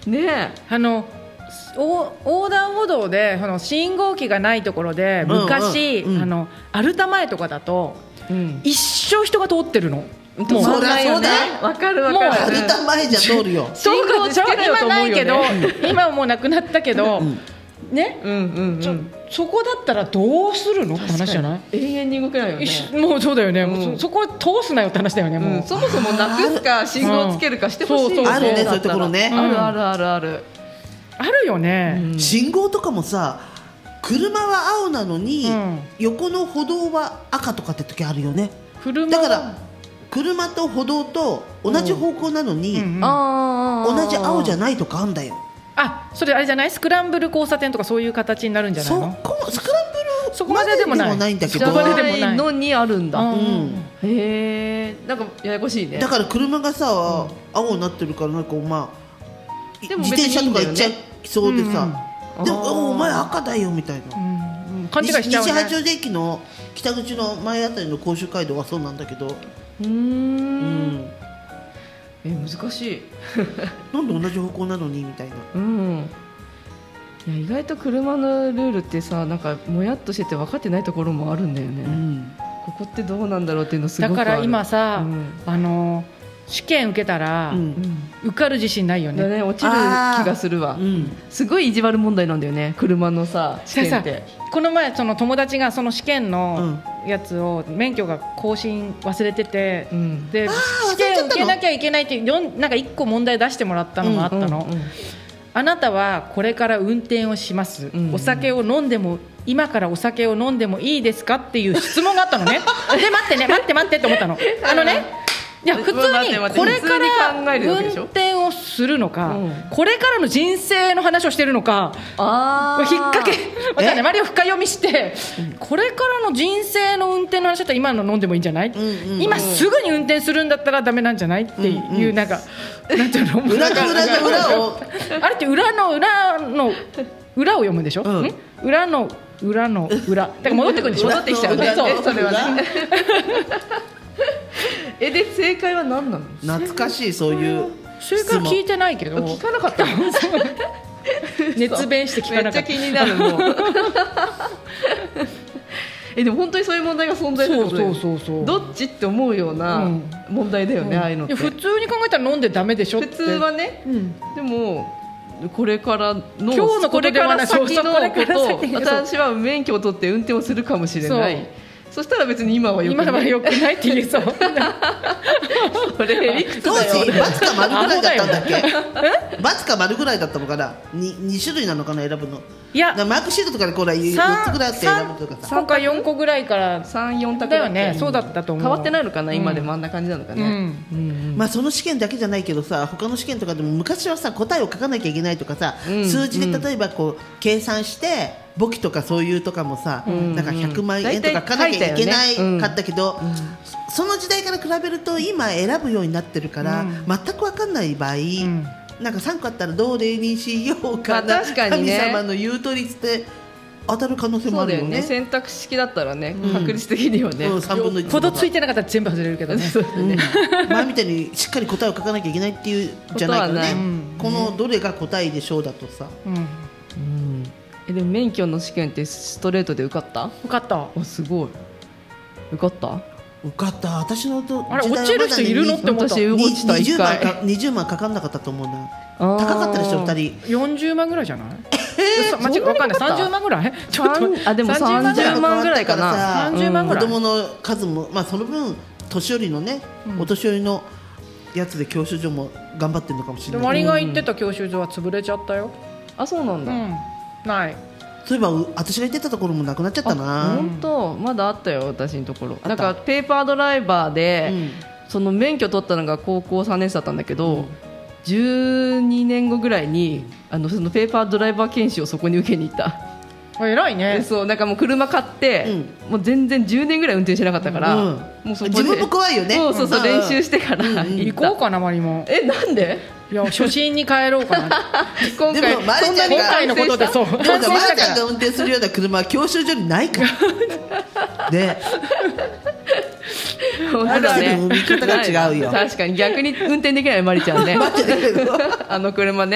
ね横断歩道で信号機がないところで昔、アルタ前とかだと、一生人が通ってるの。 もうそうだよね。わかるわかる。 アルタ前じゃ通るよ。 信号つけろよと思うよね。 今ないけど、今はもうなくなったけど、ね、そこだったらどうするのって話じゃない？ 永遠に動けないよね。 もうそうだよね。そこは通すなよって話だよね。もうそもそもなくすか信号つけるかしてほしい。 あるね、そういうところね。 あるよね。 信号とかもさ、車は青なのに横の歩道は赤とかって時あるよね。だから車と歩道と同じ方向なのに同じ青じゃないとかあんだよ。 それあれじゃない？スクランブル交差点とかそういう形になるんじゃないの？ スクランブルそこまででもないんだけど、 そこまででもないのにあるんだ。 へえ、なんかややこしいね。 だから車がさ、青になってるからなんか自転車とか行っちゃいそうでさ、でもお前赤だよみたいな勘違いしちゃうね。 西八王子駅の北口の前あたりの甲州街道はそうなんだけど、 難しい。 なんで同じ方向なのにみたいな。 いや意外と車のルールってさ、なんかもやっとしてて分かってないところもあるんだよね。ここってどうなんだろうっていうのすごくある。 だから今さ、試験受けたら、受かる自信ないよね。 落ちる気がするわ。すごい意地悪問題なんだよね、車のさ試験って。 この前その友達がその試験のやつを、免許が更新忘れてて、で試験を受けなきゃいけないってなんか1個問題出してもらったのがあったの。あなたはこれから運転をします、お酒を飲んでも今からお酒を飲んでもいいですかっていう質問があったのね。で待ってって思ったの。いや普通にこれから運転をするのか、これからの人生の話をしてるのか、引っ掛け周りを深読みして、これからの人生の運転の話だったら今の飲んでもいいんじゃない、今すぐに運転するんだったらダメなんじゃないっていう、なんかなんていうの、 裏をあれって裏の裏を読むんでしょ、裏の裏の裏だから戻ってくるんでしょ。 戻ってきちゃうね、それはね。で正解は何なの？ 懐かしい、そういう正解聞いてないけど。 聞かなかったの？ 熱弁して聞かなかった。 めっちゃ気になるもん。でも本当にそういう問題が存在することで、そうどっちって思うような問題だよね、ああいうのって。 普通に考えたら飲んでダメでしょって。 普通はね、でもこれからの今日のことではない、 これから先のこと、私は免許を取って運転をするかもしれない。そしたら別に今は良くないって言えそう。 それ理屈当だよ。 時バツか丸ぐらいだったんだっけ？バツか丸ぐらいだったのかな。2種類なのかな、選ぶの。 いやマークシートとかでこれ4つぐらいあって選ぶとかさ。 3か4個ぐらいから 3、4択だよね。そうだったと思う。 変わってないのかな、今でもあんな感じなのかね。 その試験だけじゃないけどさ、他の試験とかでも昔はさ、答えを書かなきゃいけないとかさ、数字で例えばこう計算して簿記とかそういうとかもさ、なんか100万円とか書かなきゃいけないかったけど、その時代から比べると今選ぶようになってるから、全く分かんない場合、なんか3個あったらどれにしようかな、 確かにね、 神様の言うとりって当たる可能性もあるよね。 そうだよね、選択式だったらね、確率的にはね、 3分の1 ほどついてなかったら全部外れるけどね。 前みたいにしっかり答えを書かなきゃいけないっていうじゃないからね、このどれが答えでしょうだとさ。 でも免許の試験ってストレートで受かった？ 受かった。 すごい。受かった？ 受かった。私の時代はあれ落ちる人いるのって思った。 私落ちた1回。 20万かかんなかったと思うな。高かったでしょ2人。 40万ぐらいじゃない？間違いわかんない。30万ぐらい？ちょっとでも30万ぐらいかな。 30万ぐらい。 子供の数もその分年寄りのね、お年寄りのやつで教習所も頑張ってるのかもしれない。 割が行ってた教習所は潰れちゃったよ。 あ、そうなんだ。 ない。 そういえば私が行ってたところもなくなっちゃったな。 本当、まだあったよ、私のところ。なんかペーパードライバーで、その免許取ったのが高校3年生だったんだけど、12年後ぐらいにそのペーパードライバー研修をそこに受けに行った。 偉いね。 そう、なんかもう車買って、もう全然10年ぐらい運転してなかったから、もうそこで自分も怖いよね。 そう練習してから行こうかな。マリもなんで？ いや、初心に帰ろうかな。今回のことでそう。 マリちゃんが運転するような車は教習所にないから。で、 本当だね。 見方が違うよ。 確かに逆に運転できないマリちゃんね。あの車ね。